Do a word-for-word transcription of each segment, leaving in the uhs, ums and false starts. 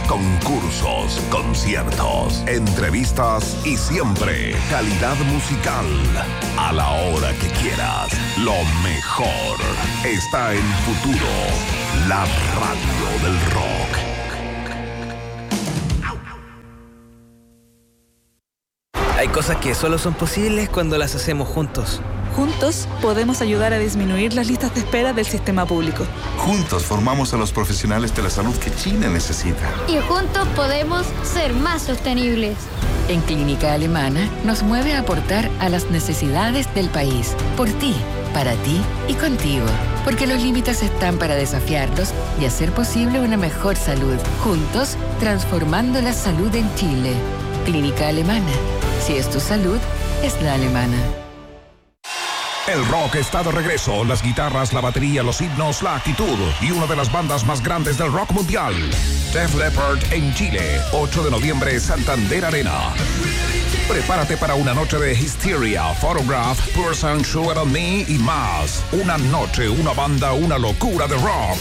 concursos, conciertos, entrevistas y siempre calidad musical. A la hora que quieras, lo mejor está en Futuro, la radio del rock. Hay cosas que solo son posibles cuando las hacemos juntos. Juntos podemos ayudar a disminuir las listas de espera del sistema público. Juntos formamos a los profesionales de la salud que Chile necesita. Y juntos podemos ser más sostenibles. En Clínica Alemana nos mueve a aportar a las necesidades del país. Por ti, para ti y contigo. Porque los límites están para desafiarlos y hacer posible una mejor salud. Juntos, transformando la salud en Chile. Clínica Alemana. Si es tu salud, es la alemana. El rock está de regreso. Las guitarras, la batería, los himnos, la actitud y una de las bandas más grandes del rock mundial. Def Leppard en Chile. ocho de noviembre, Santander Arena. Prepárate para una noche de Hysteria, Photograph, Person, Sugar on Me y más. Una noche, una banda, una locura de rock.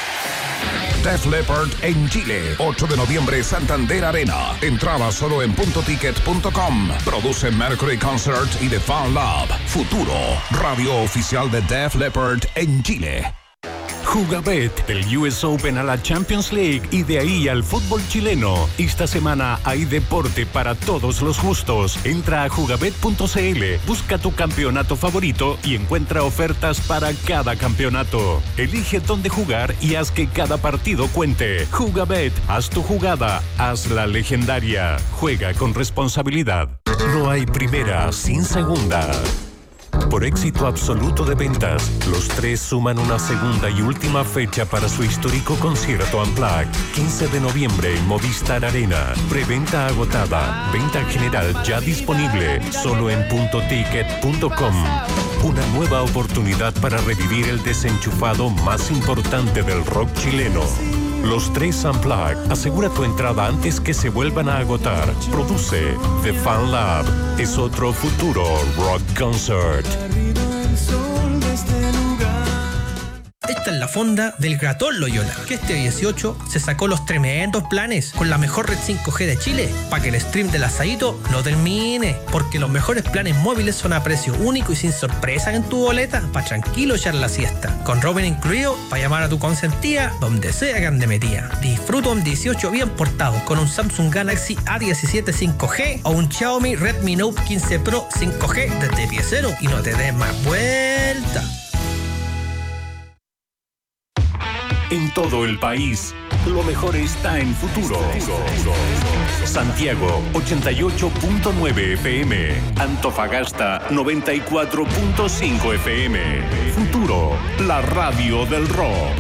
Def Leppard en Chile, ocho de noviembre, Santander Arena. Entrada solo en punto ticket punto com. Produce Mercury Concert y The Fan Lab. Futuro, radio oficial de Def Leppard en Chile. Jugabet, del U S Open a la Champions League y de ahí al fútbol chileno. Esta semana hay deporte para todos los gustos. Entra a jugabet punto c l, busca tu campeonato favorito y encuentra ofertas para cada campeonato. Elige dónde jugar y haz que cada partido cuente. Jugabet, haz tu jugada, hazla legendaria. Juega con responsabilidad. No hay primera sin segunda. Por éxito absoluto de ventas, los tres suman una segunda y última fecha para su histórico concierto Unplugged. quince de noviembre en Movistar Arena. Preventa agotada. Venta general ya disponible. Solo en punto ticket punto com. Una nueva oportunidad para revivir el desenchufado más importante del rock chileno. Los tres Unplugged. Asegura tu entrada antes que se vuelvan a agotar. Produce The Fan Lab. Es otro futuro rock concert. Esta es la fonda del Gratón Loyola, que este dieciocho se sacó los tremendos planes con la mejor red cinco G de Chile, para que el stream del asadito no termine, porque los mejores planes móviles son a precio único y sin sorpresa en tu boleta, para tranquilo echar la siesta, con roaming incluido, para llamar a tu consentida donde sea que ande metida. Disfruta un dieciocho bien portado con un Samsung Galaxy A diecisiete cinco G o un Xiaomi Redmi Note quince Pro cinco G desde pie cero y no te des más vuelta. En todo el país, lo mejor está en Futuro. Santiago, ochenta y ocho punto nueve F M. Antofagasta, noventa y cuatro punto cinco F M. Futuro, la radio del rock.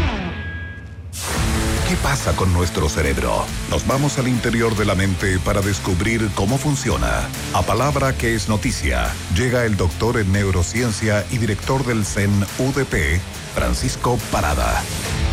¿Qué pasa con nuestro cerebro? Nos vamos al interior de la mente para descubrir cómo funciona. A palabra que es noticia, llega el doctor en neurociencia y director del C E N U D P, Francisco Parada.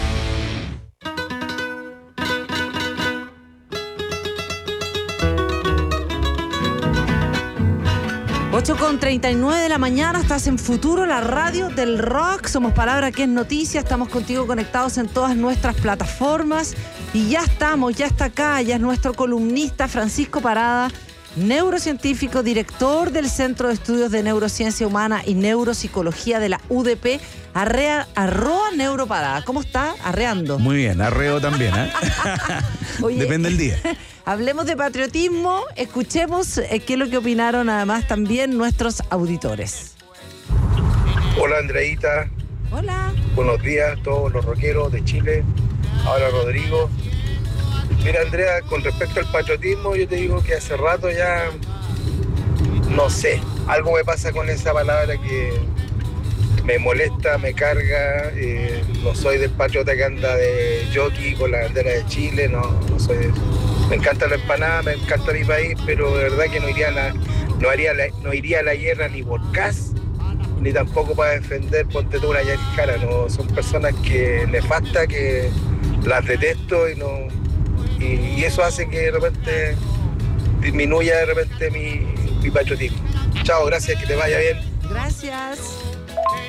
ocho con treinta y nueve de la mañana, estás en Futuro, la radio del rock. Somos Palabra que es Noticia, estamos contigo conectados en todas nuestras plataformas. Y ya estamos, ya está acá, ya es nuestro columnista Francisco Parada, neurocientífico, director del Centro de Estudios de Neurociencia Humana y Neuropsicología de la U D P, arrea, arroa neuroparada. ¿Cómo está? Arreando. Muy bien, arreo también, ¿eh? Oye, depende del día. Hablemos de patriotismo, escuchemos eh, qué es lo que opinaron además también nuestros auditores. Hola Andreita. Hola. Buenos días a todos los rockeros de Chile. Ahora Rodrigo. Mira Andrea, con respecto al patriotismo, yo te digo que hace rato ya, no sé, algo me pasa con esa palabra que me molesta, me carga. Eh, no soy del patriota que anda de jockey con la bandera de Chile, no, no soy de eso. Me encanta la empanada, me encanta mi país, pero de verdad que no iría a la, no haría la, no iría a la guerra ni por cas, ni tampoco para defender, ponte tú una Yarijara, no, son personas que nefastas, que las detesto y no, y, y eso hace que de repente disminuya de repente mi, mi patriotismo. Chao, gracias, que te vaya bien. Gracias.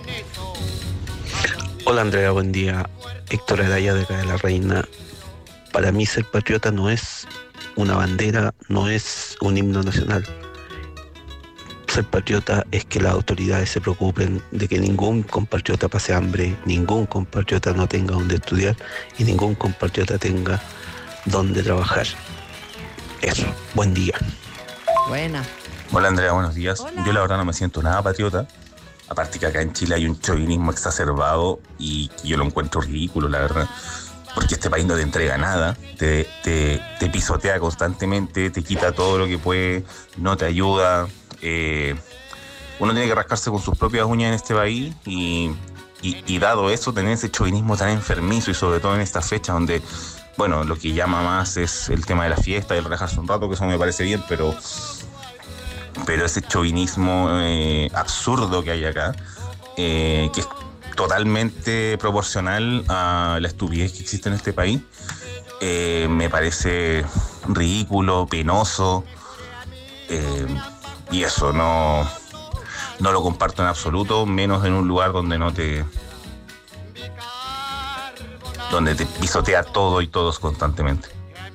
Hola Andrea, buen día. Héctor Araya de acá de La Reina. para mí ser patriota no es una bandera, no es un himno nacional. Ser patriota es que las autoridades se preocupen de que ningún compatriota pase hambre, ningún compatriota no tenga donde estudiar y ningún compatriota tenga donde trabajar. Eso, buen día. Buena. Hola Andrea, buenos días. Hola. Yo la verdad no me siento nada patriota. Aparte que acá en Chile hay un chauvinismo exacerbado y yo lo encuentro ridículo, la verdad. Porque este país no te entrega nada, te, te, te pisotea constantemente, te quita todo lo que puede, no te ayuda. Eh, uno tiene que rascarse con sus propias uñas en este país y, y, y dado eso, tener ese chauvinismo tan enfermizo y sobre todo en esta fecha donde, bueno, lo que llama más es el tema de la fiesta y el relajarse un rato, que eso me parece bien, pero, pero ese chauvinismo eh, absurdo que hay acá, eh, que es totalmente proporcional a la estupidez que existe en este país, eh, me parece ridículo, penoso, eh, y eso no, no lo comparto en absoluto, menos en un lugar donde no te donde te pisotea todo y todos constantemente.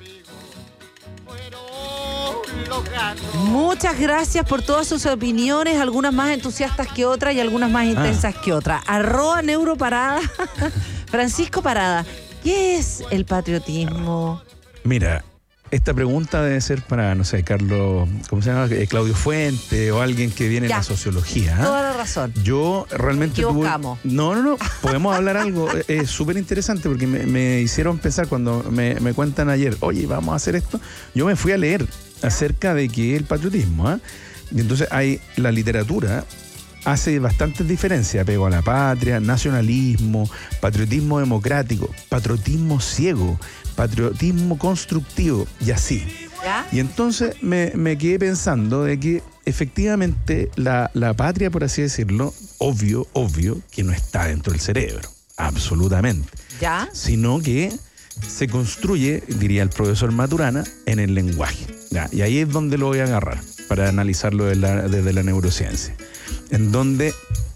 Muchas gracias por todas sus opiniones, algunas más entusiastas que otras y algunas más intensas ah. que otras. Arroba Neuroparada. Francisco Parada, ¿qué es el patriotismo? Mira, esta pregunta debe ser para, no sé, Carlos, ¿cómo se llama? Claudio Fuente o alguien que viene ya. en la sociología. ¿eh? Toda la razón. Yo realmente Nos equivocamos. Tuve... No, no, no. Podemos hablar algo. Es súper interesante porque me, me hicieron pensar cuando me, me cuentan ayer, oye, vamos a hacer esto. Yo me fui a leer acerca de qué es el patriotismo. ¿eh? Y entonces hay la literatura hace bastantes diferencias, apego a la patria, nacionalismo, patriotismo democrático, patriotismo ciego, patriotismo constructivo y así. ¿Ya? Y entonces me, me quedé pensando de que efectivamente la, la patria, por así decirlo, obvio, obvio, que no está dentro del cerebro, absolutamente. ¿Ya? Sino que se construye, diría el profesor Maturana, en el lenguaje. ¿Ya? Y ahí es donde lo voy a agarrar para analizarlo desde la, desde la neurociencia. En donde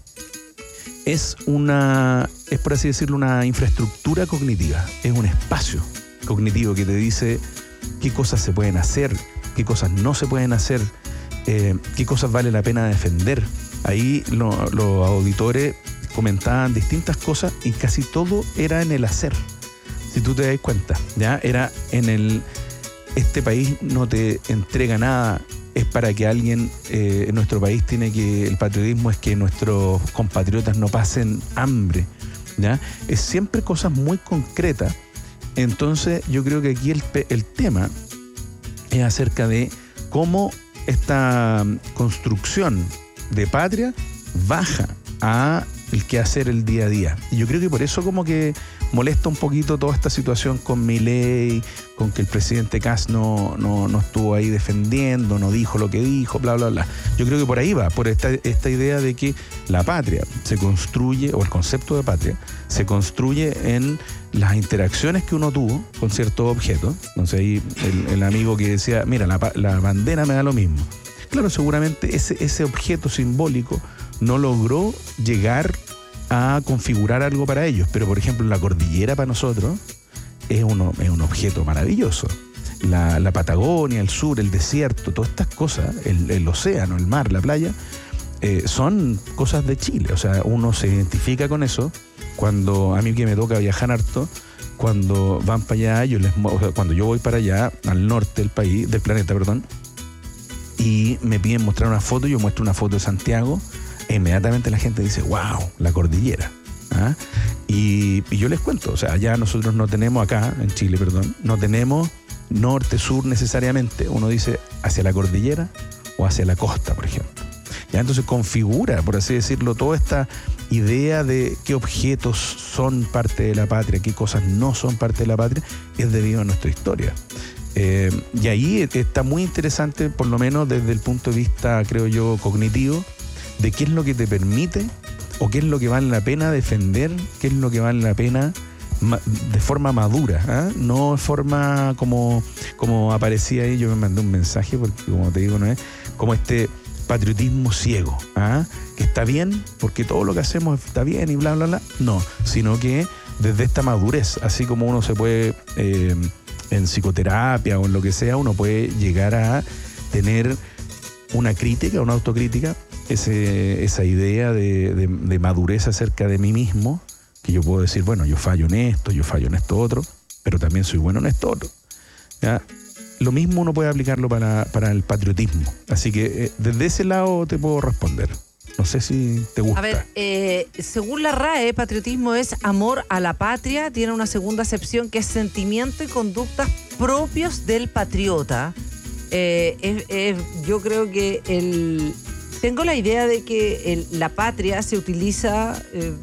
es una, es por así decirlo, una infraestructura cognitiva, es un espacio cognitivo que te dice qué cosas se pueden hacer, qué cosas no se pueden hacer, eh, qué cosas vale la pena defender. Ahí lo, los auditores comentaban distintas cosas y casi todo era en el hacer. Si tú te das cuenta, ya era en el, este país no te entrega nada. Es para que alguien eh, en nuestro país tiene que, el patriotismo es que nuestros compatriotas no pasen hambre, ¿ya? Es siempre cosas muy concretas. Entonces yo creo que aquí el, el tema es acerca de cómo esta construcción de patria baja a el quehacer el día a día. Y yo creo que por eso como que molesta un poquito toda esta situación con Milei, con que el presidente Kast no, no, no estuvo ahí defendiendo, no dijo lo que dijo, bla, bla, bla. Yo creo que por ahí va, por esta, esta idea de que la patria se construye, o el concepto de patria, se construye en las interacciones que uno tuvo con ciertos objetos. Entonces ahí el, el amigo que decía, mira, la, la bandera me da lo mismo. Claro, seguramente ese, ese objeto simbólico no logró llegar a configurar algo para ellos, pero por ejemplo la cordillera para nosotros es, uno, es un objeto maravilloso. La, la Patagonia, el sur, el desierto, todas estas cosas, el, el océano, el mar, la playa, eh, son cosas de Chile. O sea, uno se identifica con eso. Cuando a mí que me toca viajar harto, cuando van para allá, yo les, o sea, cuando yo voy para allá, al norte del país, del planeta, perdón, y me piden mostrar una foto, yo muestro una foto de Santiago, e inmediatamente la gente dice, wow, la cordillera. ¿Ah? Y, y yo les cuento, o sea, allá nosotros no tenemos, acá en Chile, perdón, no tenemos norte, sur necesariamente. Uno dice hacia la cordillera o hacia la costa, por ejemplo. Ya entonces configura, por así decirlo, toda esta idea de qué objetos son parte de la patria, qué cosas no son parte de la patria, es debido a nuestra historia. Eh, y ahí está muy interesante, por lo menos desde el punto de vista, creo yo, cognitivo, de qué es lo que te permite o qué es lo que vale la pena defender, qué es lo que vale la pena de forma madura, ¿eh? No de forma como, como aparecía ahí. Yo me mandé un mensaje, porque como te digo, no es como este patriotismo ciego, ¿eh? Que está bien porque todo lo que hacemos está bien y bla, bla, bla. No, sino que desde esta madurez, así como uno se puede eh, en psicoterapia o en lo que sea, uno puede llegar a tener una crítica, una autocrítica, ese, esa idea de, de, de madurez acerca de mí mismo, que yo puedo decir, bueno, yo fallo en esto, yo fallo en esto otro, pero también soy bueno en esto otro. ¿Ya? Lo mismo uno puede aplicarlo para, para el patriotismo. Así que eh, desde ese lado te puedo responder. No sé si te gusta. A ver, eh, según la R A E, patriotismo es amor a la patria. Tiene una segunda acepción que es sentimiento y conductas propios del patriota. Eh, es, es, yo creo que el, tengo la idea de que el, la patria se utiliza, eh,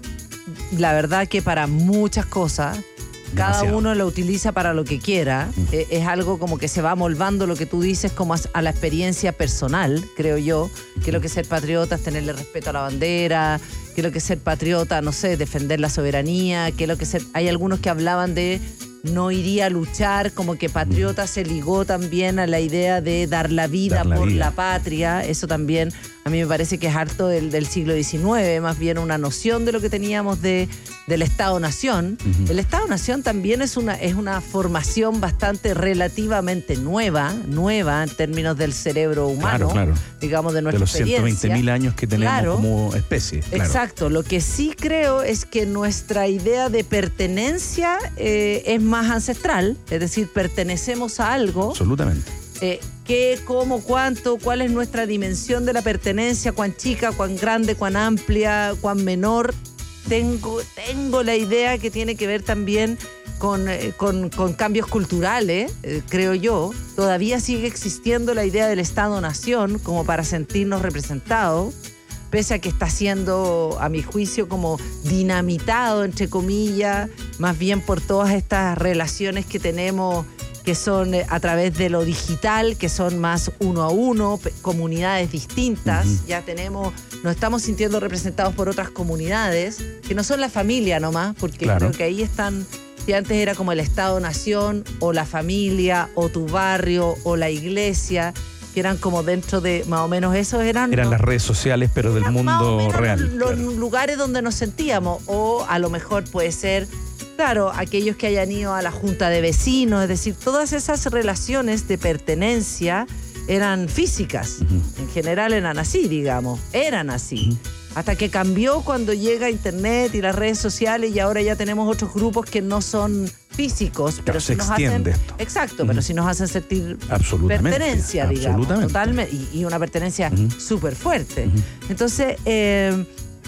la verdad que para muchas cosas. Cada Demasiado. Uno lo utiliza para lo que quiera. Mm. Eh, es algo como que se va moldando lo que tú dices como a, a la experiencia personal, creo yo. Que lo que es ser patriota es tenerle respeto a la bandera, que lo que es ser patriota, no sé, defender la soberanía, que lo que es ser... Hay algunos que hablaban de no iría a luchar, como que patriota mm. se ligó también a la idea de dar la vida dar la por vida. La patria. Eso también a mí me parece que es harto del, del siglo diecinueve, más bien una noción de lo que teníamos de, del Estado-Nación. Uh-huh. El Estado-Nación también es una, es una formación bastante relativamente nueva, nueva en términos del cerebro humano, claro, claro. digamos, de nuestra de los experiencia. ciento veinte mil años que tenemos claro. como especie. Claro. Exacto. Lo que sí creo es que nuestra idea de pertenencia eh, es más ancestral, es decir, pertenecemos a algo. Absolutamente. Eh, ¿Qué, cómo, cuánto, cuál es nuestra dimensión de la pertenencia? ¿Cuán chica, cuán grande, cuán amplia, cuán menor? Tengo, tengo la idea que tiene que ver también con, eh, con, con cambios culturales, eh, creo yo. Todavía sigue existiendo la idea del Estado-Nación como para sentirnos representados, pese a que está siendo, a mi juicio, como dinamitado, entre comillas, más bien por todas estas relaciones que tenemos que son a través de lo digital, que son más uno a uno, comunidades distintas. Uh-huh. Ya tenemos, nos estamos sintiendo representados por otras comunidades, que no son la familia nomás, porque claro. creo que ahí están, si antes era como el Estado-Nación, o la familia, o tu barrio, o la iglesia, que eran como dentro de, más o menos eso eran... Eran ¿no? las redes sociales, pero del mundo más o menos real. Los claro. lugares donde nos sentíamos, o a lo mejor puede ser... Claro, aquellos que hayan ido a la junta de vecinos, es decir, todas esas relaciones de pertenencia eran físicas. Uh-huh. En general eran así, digamos, eran así. Uh-huh. Hasta que cambió cuando llega Internet y las redes sociales y ahora ya tenemos otros grupos que no son físicos, pero claro, sí se nos extiende hacen... esto. Exacto, uh-huh. pero sí nos hacen sentir pertenencia, digamos. Totalmente. Y, y una pertenencia uh-huh. súper fuerte. Uh-huh. Entonces... Eh,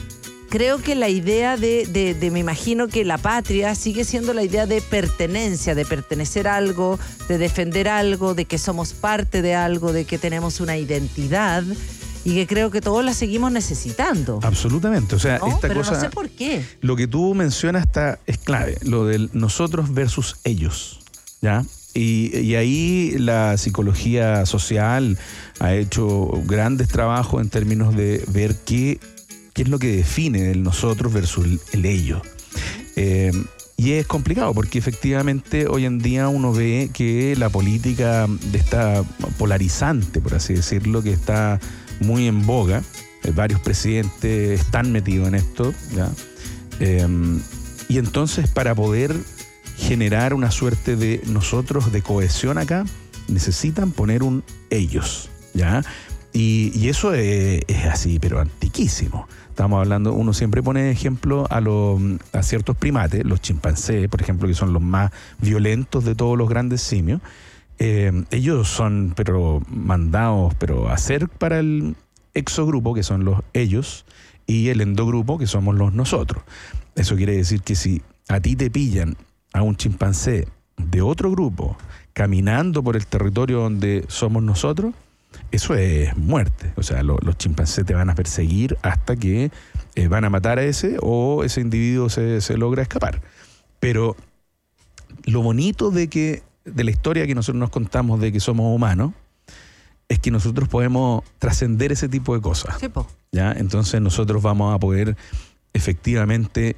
creo que la idea de, de, de, me imagino que la patria sigue siendo la idea de pertenencia, de pertenecer a algo, de defender algo, de que somos parte de algo, de que tenemos una identidad y que creo que todos la seguimos necesitando. Absolutamente, o sea, ¿no? esta Pero cosa... no sé por qué. Lo que tú mencionas está, es clave, lo del nosotros versus ellos, ¿ya? Y, y ahí la psicología social ha hecho grandes trabajos en términos de ver qué... qué es lo que define el nosotros versus el, el ellos. Eh, y es complicado porque efectivamente hoy en día uno ve que la política de esta polarizante, por así decirlo, que está muy en boga, eh, varios presidentes están metidos en esto, ¿ya? Eh, y entonces para poder generar una suerte de nosotros de cohesión acá, necesitan poner un ellos, ¿ya? Y, y eso es, es así, pero antiquísimo. Estamos hablando, uno siempre pone ejemplo a, los, a ciertos primates, los chimpancés, por ejemplo, que son los más violentos de todos los grandes simios. Eh, ellos son, pero mandados, pero a hacer para el exogrupo, que son los ellos, y el endogrupo, que somos los nosotros. Eso quiere decir que si a ti te pillan a un chimpancé de otro grupo caminando por el territorio donde somos nosotros, eso es muerte. O sea, lo, los chimpancés te van a perseguir hasta que eh, van a matar a ese o ese individuo se, se logra escapar. Pero lo bonito de que de la historia que nosotros nos contamos de que somos humanos es que nosotros podemos trascender ese tipo de cosas. Sí, po. ¿Ya? Entonces nosotros vamos a poder efectivamente,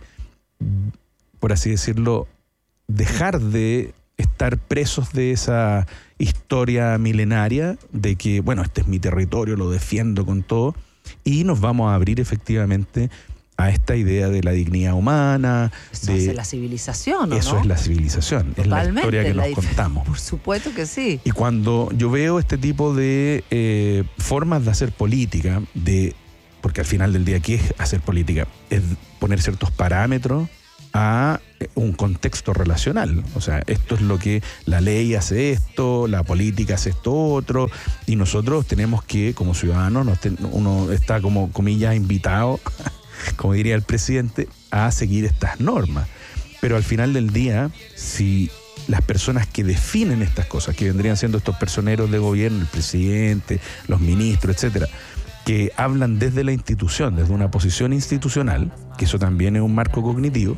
por así decirlo, dejar de estar presos de esa historia milenaria de que, bueno, este es mi territorio, lo defiendo con todo, y nos vamos a abrir efectivamente a esta idea de la dignidad humana. Eso de, es la civilización, ¿o Eso no? es la civilización, Totalmente, es la historia que la nos dif- contamos. Por supuesto que sí. Y cuando yo veo este tipo de eh, formas de hacer política, de porque al final del día, ¿qué es hacer política? Es poner ciertos parámetros a un contexto relacional. O sea, esto es lo que la ley hace esto, la política hace esto otro, y nosotros tenemos que, como ciudadanos, nos ten- uno está como, comillas, invitado, como diría el presidente, a seguir estas normas. Pero al final del día, si las personas que definen estas cosas, que vendrían siendo estos personeros de gobierno, el presidente, los ministros, etcétera, que hablan desde la institución, desde una posición institucional, que eso también es un marco cognitivo,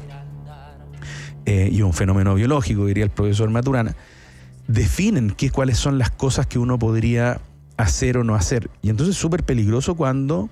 eh, y un fenómeno biológico, diría el profesor Maturana, definen qué, cuáles son las cosas que uno podría hacer o no hacer. Y entonces es súper peligroso cuando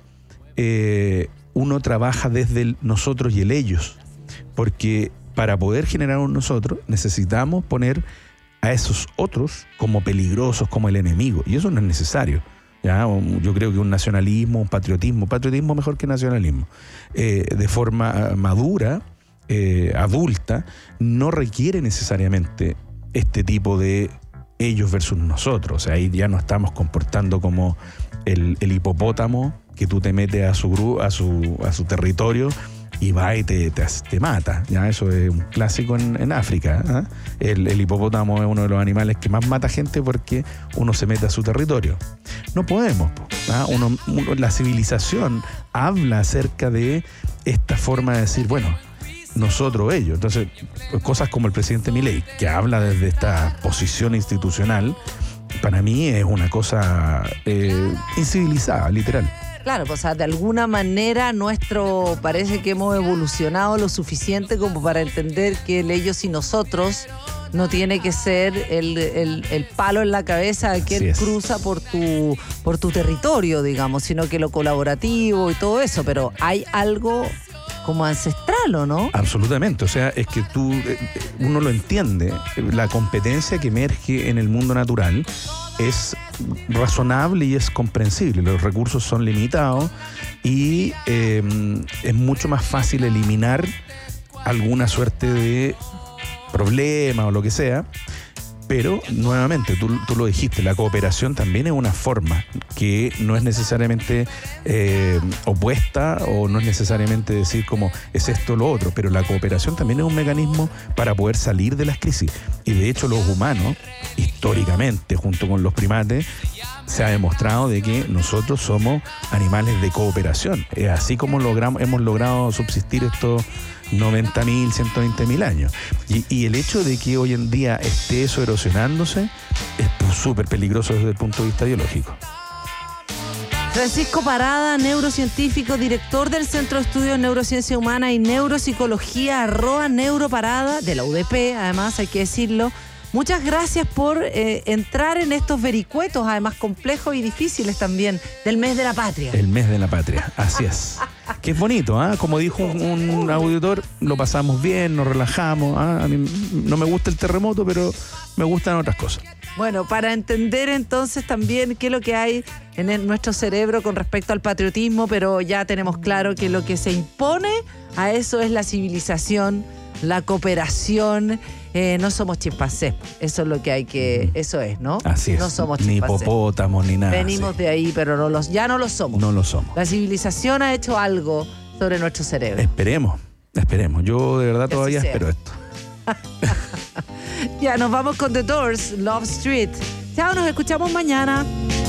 eh, uno trabaja desde el nosotros y el ellos, porque para poder generar un nosotros necesitamos poner a esos otros como peligrosos, como el enemigo, y eso no es necesario. ¿Ya? Yo creo que un nacionalismo, un patriotismo, patriotismo mejor que nacionalismo, eh, de forma madura, eh, adulta, no requiere necesariamente este tipo de ellos versus nosotros. O sea, ahí ya no estamos comportando como el, el hipopótamo que tú te metes a su, gru- a su, a su territorio y va y te, te, te mata. ¿Ya? Eso es un clásico en, en África. ¿eh? El, el hipopótamo es uno de los animales que más mata gente porque uno se mete a su territorio. No podemos. ¿Ah? Uno, uno, la civilización habla acerca de esta forma de decir, bueno, nosotros, ellos. Entonces, cosas como el presidente Milei, que habla desde esta posición institucional, para mí es una cosa eh, incivilizada, literal. Claro, pues, o sea, de alguna manera nuestro, parece que hemos evolucionado lo suficiente como para entender que el ellos y nosotros no tiene que ser el, el, el palo en la cabeza que él cruza por tu, por tu territorio, digamos, sino que lo colaborativo y todo eso, pero hay algo como ancestral, ¿o no? Absolutamente, o sea, es que tú, eh, uno lo entiende, la competencia que emerge en el mundo natural es razonable y es comprensible. Los recursos son limitados y eh, es mucho más fácil eliminar alguna suerte de problema o lo que sea. Pero, nuevamente, tú, tú lo dijiste, la cooperación también es una forma que no es necesariamente eh, opuesta o no es necesariamente decir como es esto o lo otro, pero la cooperación también es un mecanismo para poder salir de las crisis. Y de hecho los humanos, históricamente, junto con los primates, se ha demostrado de que nosotros somos animales de cooperación. Es así como logramos, hemos logrado subsistir estos noventa mil, ciento veinte mil años. Y, y el hecho de que hoy en día esté eso erosionándose es súper peligroso desde el punto de vista biológico. Francisco Parada, neurocientífico, director del Centro de Estudios de Neurociencia Humana y Neuropsicología, arroba neuroparada, de la U D P, además hay que decirlo. Muchas gracias por eh, entrar en estos vericuetos, además complejos y difíciles también, del mes de la patria. El mes de la patria, así es. Que es bonito, ¿ah? ¿eh? Como dijo un, un auditor, lo pasamos bien, nos relajamos. ¿ah? A mí no me gusta el terremoto, pero me gustan otras cosas. Bueno, para entender entonces también qué es lo que hay en el, nuestro cerebro con respecto al patriotismo, pero ya tenemos claro que lo que se impone a eso es la civilización, la cooperación. Eh, no somos chimpancés, eso es lo que hay que, eso es, ¿no? Así es. No somos ni chimpancés. hipopótamos, ni nada. Venimos sí. de ahí, pero no los, ya no lo somos. No lo somos. La civilización ha hecho algo sobre nuestro cerebro. Esperemos, esperemos. Yo de verdad Que todavía así sea. espero esto. Ya, nos vamos con The Doors, Love Street. Chao, nos escuchamos mañana.